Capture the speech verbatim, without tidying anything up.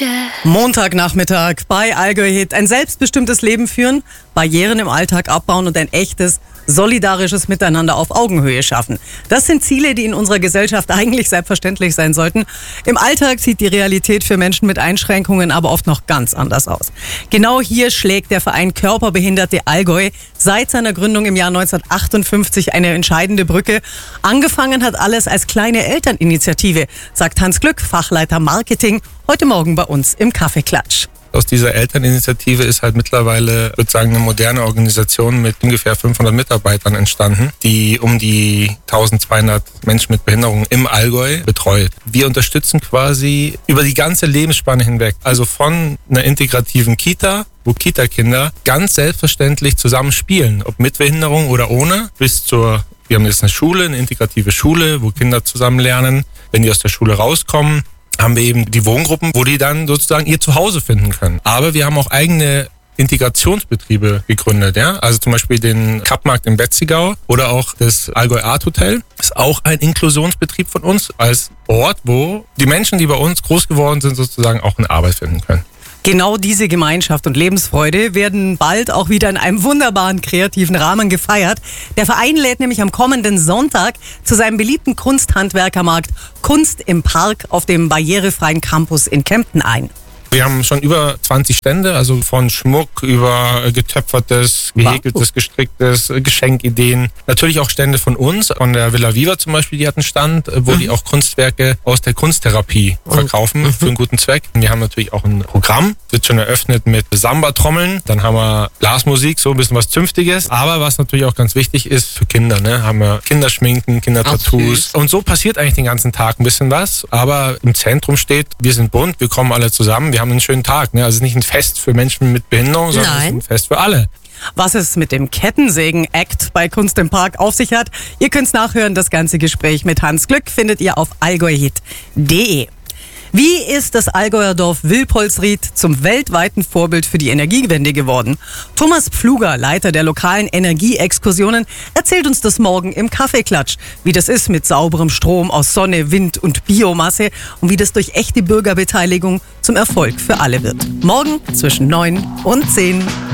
Montagnachmittag bei Allgäu Hit. Ein selbstbestimmtes Leben führen, Barrieren im Alltag abbauen und ein echtes, solidarisches Miteinander auf Augenhöhe schaffen. Das sind Ziele, die in unserer Gesellschaft eigentlich selbstverständlich sein sollten. Im Alltag sieht die Realität für Menschen mit Einschränkungen aber oft noch ganz anders aus. Genau hier schlägt der Verein Körperbehinderte Allgäu seit seiner Gründung im Jahr neunzehnhundertachtundfünfzig eine entscheidende Brücke. Angefangen hat alles als kleine Elterninitiative, sagt Hans Glück, Fachleiter Marketing, heute Morgen bei uns im Kaffeeklatsch. Aus dieser Elterninitiative ist halt mittlerweile, würde ich sagen, eine moderne Organisation mit ungefähr fünfhundert Mitarbeitern entstanden, die um die eintausendzweihundert Menschen mit Behinderung im Allgäu betreut. Wir unterstützen quasi über die ganze Lebensspanne hinweg, also von einer integrativen Kita, wo Kita-Kinder ganz selbstverständlich zusammen spielen, ob mit Behinderung oder ohne, bis zur, wir haben jetzt eine Schule, eine integrative Schule, wo Kinder zusammen lernen, wenn die aus der Schule rauskommen, haben wir eben die Wohngruppen, wo die dann sozusagen ihr Zuhause finden können. Aber wir haben auch eigene Integrationsbetriebe gegründet, ja. Also zum Beispiel den Kappmarkt in Betzigau oder auch das Allgäu Art Hotel. Das ist auch ein Inklusionsbetrieb von uns als Ort, wo die Menschen, die bei uns groß geworden sind, sozusagen auch eine Arbeit finden können. Genau diese Gemeinschaft und Lebensfreude werden bald auch wieder in einem wunderbaren kreativen Rahmen gefeiert. Der Verein lädt nämlich am kommenden Sonntag zu seinem beliebten Kunsthandwerkermarkt Kunst im Park auf dem barrierefreien Campus in Kempten ein. Wir haben schon über zwanzig Stände, also von Schmuck über getöpfertes, gehäkeltes, gestricktes, Geschenkideen. Natürlich auch Stände von uns, von der Villa Viva zum Beispiel, die hat einen Stand, wo mhm. die auch Kunstwerke aus der Kunsttherapie verkaufen mhm. für einen guten Zweck. Wir haben natürlich auch ein Programm, wird schon eröffnet mit Samba-Trommeln. Dann haben wir Blasmusik, so ein bisschen was Zünftiges. Aber was natürlich auch ganz wichtig ist für Kinder, ne, haben wir Kinderschminken, Kindertattoos. Und so passiert eigentlich den ganzen Tag ein bisschen was. Aber im Zentrum steht, wir sind bunt, wir kommen alle zusammen, wir haben einen schönen Tag. Ne? Also es ist nicht ein Fest für Menschen mit Behinderung, sondern es ist ein Fest für alle. Was es mit dem Kettensägen-Act bei Kunst im Park auf sich hat, ihr könnt's nachhören. Das ganze Gespräch mit Hans Glück findet ihr auf allgäuhit punkt de. Wie ist das Allgäuer Dorf Wilpolsried zum weltweiten Vorbild für die Energiewende geworden? Thomas Pfluger, Leiter der lokalen Energieexkursionen, erzählt uns das morgen im Kaffeeklatsch, wie das ist mit sauberem Strom aus Sonne, Wind und Biomasse und wie das durch echte Bürgerbeteiligung zum Erfolg für alle wird. Morgen zwischen neun und zehn.